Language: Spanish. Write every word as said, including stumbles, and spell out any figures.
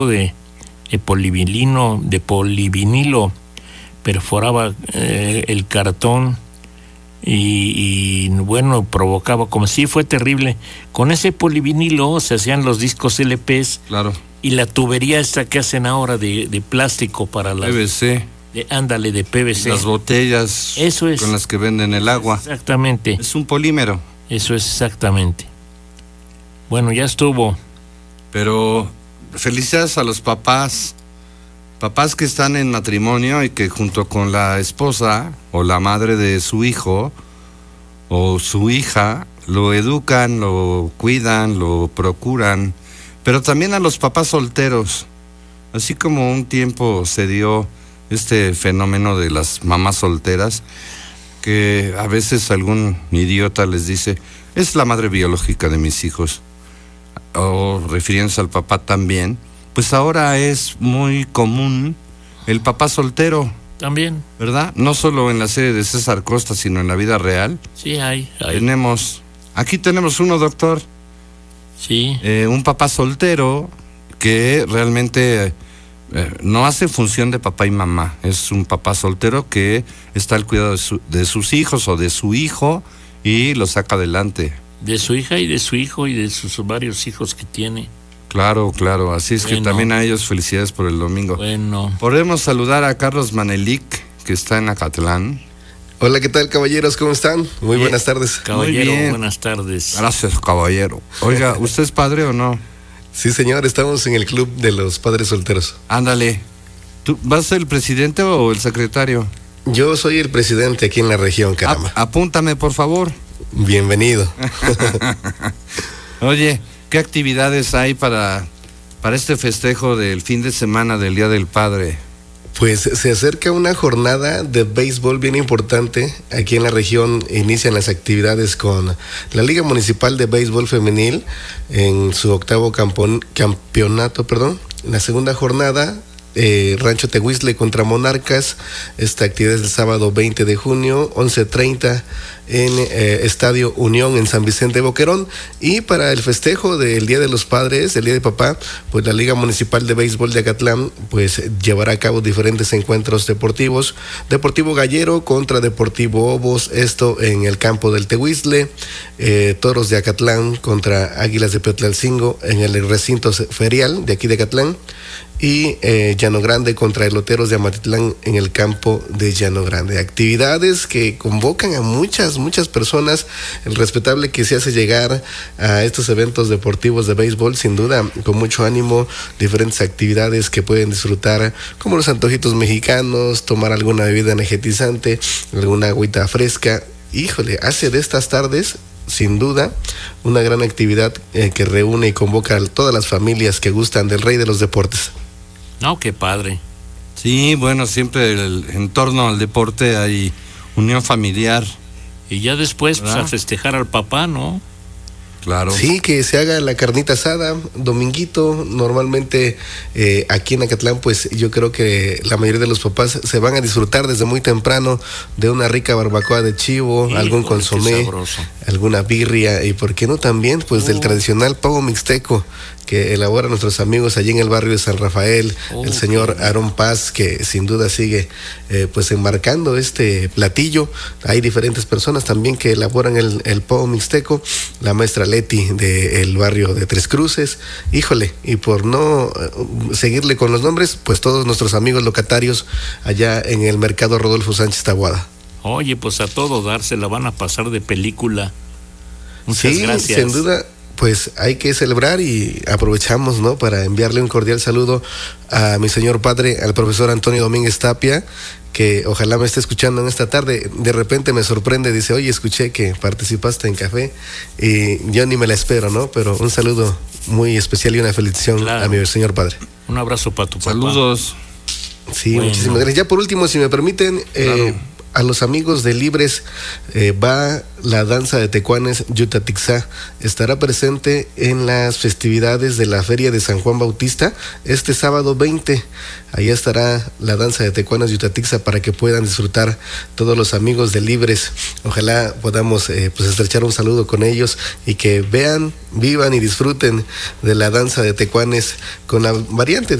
de, de polivinilo, de polivinilo, perforaba eh, el cartón y, y bueno, provocaba, como si fue terrible. Con ese polivinilo se hacían los discos L Pes. Claro. Y la tubería esta que hacen ahora de, de plástico para las... P V C. De, ándale, de P V C. Las botellas. Eso es. Con las que venden el agua. Exactamente. Es un polímero. Eso es exactamente. Bueno, ya estuvo. Pero felicidades a los papás. Papás que están en matrimonio y que junto con la esposa o la madre de su hijo o su hija lo educan, lo cuidan, lo procuran. Pero también a los papás solteros. Así como un tiempo se dio este fenómeno de las mamás solteras, que a veces algún idiota les dice, es la madre biológica de mis hijos, o refiriéndose al papá también, pues ahora es muy común el papá soltero. También. ¿Verdad? No solo en la serie de César Costa, sino en la vida real. Sí, hay. hay. Tenemos, aquí tenemos uno, doctor. Sí. Eh, un papá soltero que realmente eh, no hace función de papá y mamá. Es un papá soltero que está al cuidado de, su, de sus hijos o de su hijo y lo saca adelante. De su hija y de su hijo y de sus varios hijos que tiene. Claro, claro. Así es bueno. Que también a ellos felicidades por el domingo. Bueno. Podemos saludar a Carlos Manelik, que está en Acatlán. Hola, ¿qué tal, caballeros? ¿Cómo están? Muy bien. Buenas tardes. Caballero, Muy bien. Buenas tardes. Gracias, caballero. Oiga, ¿usted es padre o no? Sí, señor, estamos en el club de los padres solteros. Ándale. ¿Tú vas a ser el presidente o el secretario? Yo soy el presidente aquí en la región, caramba. A- apúntame, por favor. Bienvenido. Oye, ¿qué actividades hay para, para este festejo del fin de semana del Día del Padre? Pues se acerca una jornada de béisbol bien importante. Aquí en la región inician las actividades con la Liga Municipal de Béisbol Femenil en su octavo campon, campeonato, perdón. La segunda jornada, eh, Rancho Tehuiztle contra Monarcas. Esta actividad es el sábado veinte de junio, once treinta en eh, Estadio Unión en San Vicente de Boquerón. Y para el festejo del Día de los Padres, el Día de Papá, pues la Liga Municipal de Béisbol de Acatlán pues llevará a cabo diferentes encuentros deportivos. Deportivo Gallero contra Deportivo Obos, esto en el campo del Tehuiztle. eh, Toros de Acatlán contra Águilas de Peotlalcingo en el recinto ferial de aquí de Acatlán. Y eh, Llano Grande contra Eloteros de Amatitlán en el campo de Llano Grande. Actividades que convocan a muchas, muchas personas. El respetable que se hace llegar a estos eventos deportivos de béisbol, sin duda, con mucho ánimo, diferentes actividades que pueden disfrutar, como los antojitos mexicanos, tomar alguna bebida energetizante, alguna agüita fresca. Híjole, hace de estas tardes, sin duda, una gran actividad eh, que reúne y convoca a todas las familias que gustan del rey de los deportes. No, qué padre. Sí, bueno, siempre el, en torno al deporte hay unión familiar. Y ya después, pues, a festejar al papá, ¿no? Claro. Sí, que se haga la carnita asada, dominguito. Normalmente eh, aquí en Acatlán, pues yo creo que la mayoría de los papás se van a disfrutar desde muy temprano de una rica barbacoa de chivo, sí, algún consomé, alguna birria y por qué no también, pues uh. del tradicional pavo mixteco que elaboran nuestros amigos allí en el barrio de San Rafael, oh, el señor Aarón Paz, que sin duda sigue eh, pues enmarcando este platillo. Hay diferentes personas también que elaboran el, el pavo mixteco, la maestra Leti del barrio de Tres Cruces, híjole, y por no uh, seguirle con los nombres, pues todos nuestros amigos locatarios allá en el mercado Rodolfo Sánchez Taboada. Oye, pues a todo dar, se la van a pasar de película. Muchas sí, gracias. Sin duda. Pues hay que celebrar y aprovechamos, ¿no?, para enviarle un cordial saludo a mi señor padre, al profesor Antonio Domínguez Tapia, que ojalá me esté escuchando en esta tarde. De repente me sorprende, dice, oye, escuché que participaste en café, y yo ni me la espero, ¿no? Pero un saludo muy especial y una felicitación claro. a mi señor padre. Un abrazo para tu papá. Saludos. Sí, bueno. muchísimas gracias. Ya por último, si me permiten, claro. eh, a los amigos de Libres eh, va la danza de Tecuanes Yutatixá. Estará presente en las festividades de la Feria de San Juan Bautista este sábado veinte. Allá estará la danza de Tecuanes Yutatixá para que puedan disfrutar todos los amigos de Libres. Ojalá podamos eh, pues estrechar un saludo con ellos y que vean, vivan y disfruten de la danza de Tecuanes con la variante de